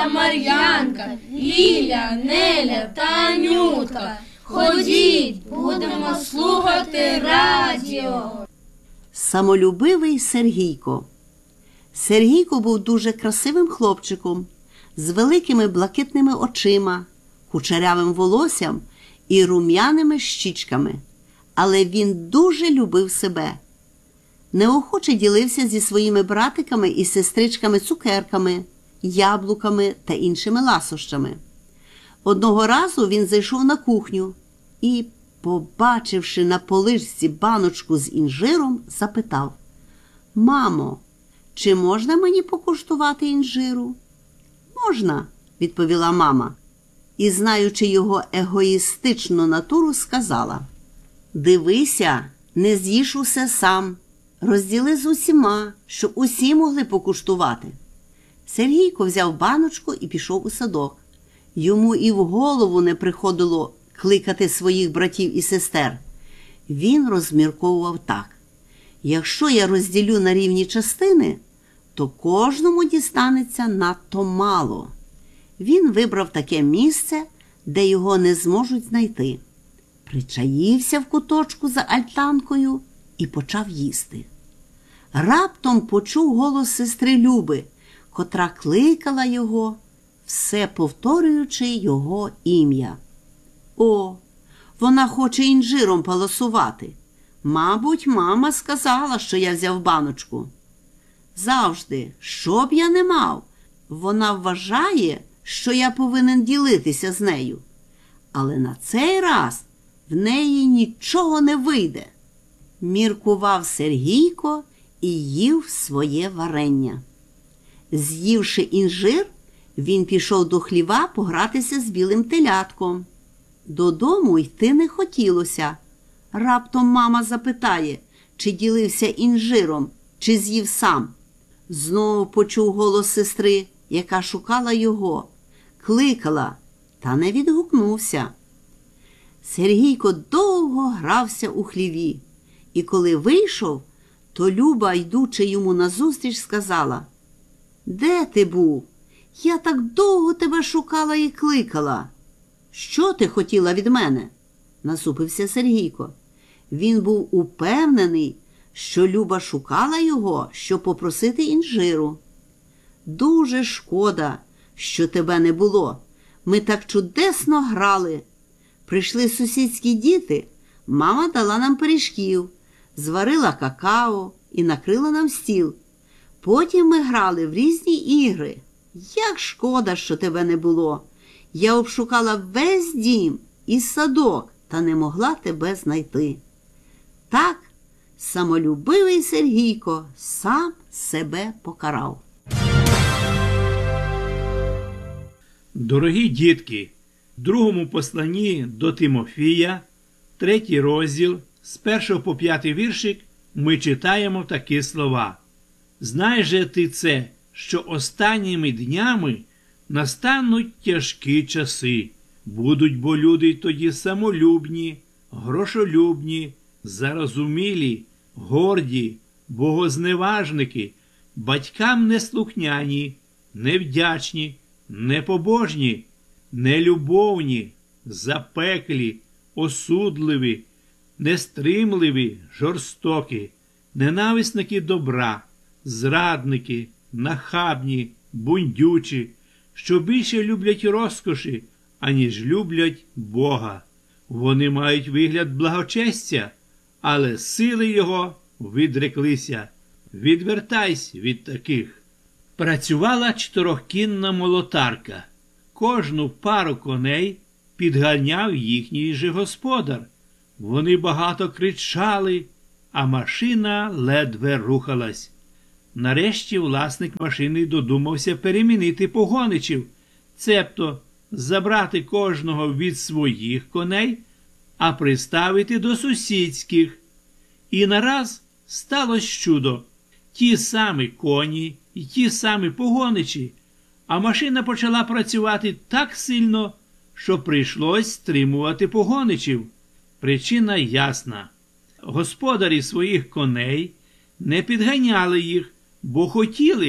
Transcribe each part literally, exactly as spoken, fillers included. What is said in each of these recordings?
та Мар'янка, Ліля, Неля та Анютка. Ходіть, будемо слухати радіо. Самолюбивий Сергійко. Сергійко був дуже красивим хлопчиком, з великими блакитними очима, кучерявим волоссям і рум'яними щічками. Але він дуже любив себе. Неохоче ділився зі своїми братиками і сестричками цукерками, яблуками та іншими ласощами. Одного разу він зайшов на кухню і, побачивши на поличці баночку з інжиром, запитав: «Мамо, чи можна мені покуштувати інжиру?» «Можна», – відповіла мама. І, знаючи його егоїстичну натуру, сказала: «Дивися, не з'їж усе сам, розділи з усіма, щоб усі могли покуштувати». Сергійко взяв баночку і пішов у садок. Йому і в голову не приходило кликати своїх братів і сестер. Він розмірковував так: якщо я розділю на рівні частини, то кожному дістанеться надто мало. Він вибрав таке місце, де його не зможуть знайти. Причаївся в куточку за альтанкою і почав їсти. Раптом почув голос сестри Люби, котра кликала його, все повторюючи його ім'я. О, вона хоче інжиром полосувати. Мабуть, мама сказала, що я взяв баночку. Завжди, що б я не мав, вона вважає, що я повинен ділитися з нею. Але на цей раз в неї нічого не вийде. Міркував Сергійко і їв своє варення. З'ївши інжир, він пішов до хліва погратися з білим телятком. Додому йти не хотілося. Раптом мама запитає, чи ділився інжиром, чи з'їв сам. Знову почув голос сестри, яка шукала його. Кликала, та не відгукнувся. Сергійко довго грався у хліві. І коли вийшов, то Люба, йдучи йому назустріч, сказала: «Де ти був? Я так довго тебе шукала і кликала». «Що ти хотіла від мене?» – насупився Сергійко. Він був упевнений, що Люба шукала його, щоб попросити інжиру. «Дуже шкода, що тебе не було. Ми так чудесно грали. Прийшли сусідські діти, мама дала нам пиріжків, зварила какао і накрила нам стіл. Потім ми грали в різні ігри. Як шкода, що тебе не було. Я обшукала весь дім і садок, та не могла тебе знайти». Так самолюбивий Сергійко сам себе покарав. Дорогі дітки, в другому посланні до Тимофія, третій розділ, з першого по п'ятий віршик, ми читаємо такі слова. «Знай же ти це, що останніми днями настануть тяжкі часи. Будуть бо люди тоді самолюбні, грошолюбні, зарозумілі, горді, богозневажники, батькам неслухняні, невдячні, непобожні, нелюбовні, запеклі, осудливі, нестримливі, жорстокі, ненависники добра, зрадники, нахабні, бундючі, що більше люблять розкоші, аніж люблять Бога. Вони мають вигляд благочестя, але сили його відреклися. Відвертайся від таких». Працювала чотирьохкінна молотарка. Кожну пару коней підганяв їхній же господар. Вони багато кричали, а машина ледве рухалась. Нарешті власник машини додумався перемінити погоничів, цебто забрати кожного від своїх коней, а приставити до сусідських. І нараз сталося чудо. Ті самі коні і ті самі погоничі, а машина почала працювати так сильно, що прийшлось стримувати погоничів. Причина ясна. Господарі своїх коней не підганяли їх, бо хотіли,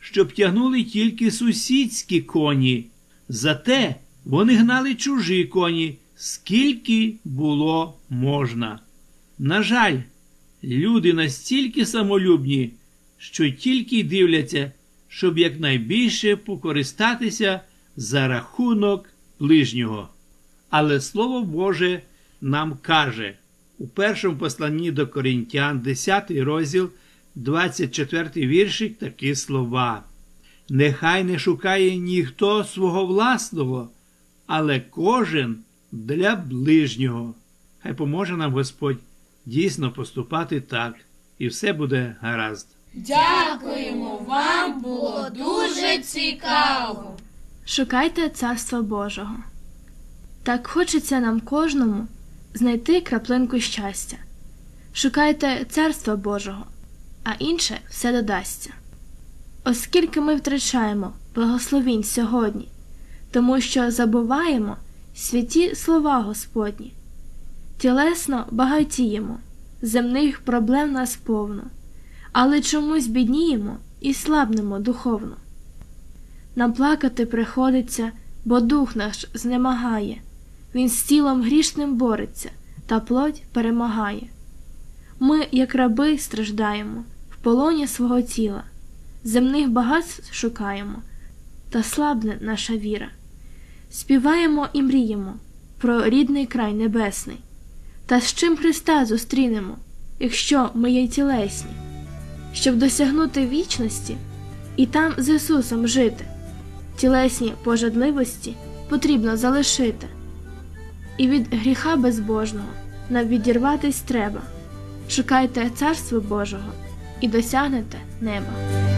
щоб тягнули тільки сусідські коні. Зате вони гнали чужі коні, скільки було можна. На жаль, люди настільки самолюбні, що тільки й дивляться, щоб якнайбільше покористатися за рахунок ближнього. Але Слово Боже нам каже у першому посланні до Коринтян, десятий розділ, двадцять четвертий віршик, такі слова. «Нехай не шукає ніхто свого власного, але кожен для ближнього». Хай поможе нам Господь дійсно поступати так, і все буде гаразд. Дякуємо вам, було дуже цікаво. Шукайте Царства Божого. Так хочеться нам кожному знайти краплинку щастя. Шукайте Царства Божого, а інше все додасться. Оскільки ми втрачаємо благословінь сьогодні, тому що забуваємо святі слова Господні. Тілесно багатіємо, земних проблем нас повно, але чомусь бідніємо і слабнемо духовно. Нам плакати приходиться, бо дух наш знемагає, він з тілом грішним бореться, та плоть перемагає. Ми, як раби, страждаємо в полоні свого тіла, земних багатств шукаємо, та слабне наша віра. Співаємо і мріємо про рідний край небесний, та з чим Христа зустрінемо, якщо ми є тілесні, щоб досягнути вічності і там з Ісусом жити. Тілесні пожадливості потрібно залишити, і від гріха безбожного нам відірватись треба. Шукайте Царства Божого і досягнете неба.